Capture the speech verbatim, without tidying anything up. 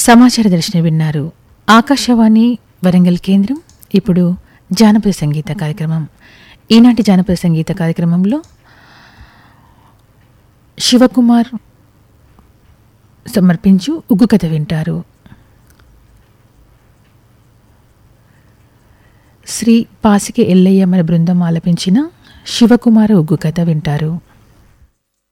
సమాచార దర్శిని విన్నారు. ఆకాశవాణి వరంగల్ కేంద్రం. ఇప్పుడు జానపద సంగీత కార్యక్రమం. ఈనాటి జానపద సంగీత కార్యక్రమంలో శివకుమార్ సమర్పించు ఉగ్గు కథ వింటారు. శ్రీ పాసికి ఎల్లయ్య మన బృందం ఆలపించిన శివకుమార ఉగ్గు కథ వింటారు.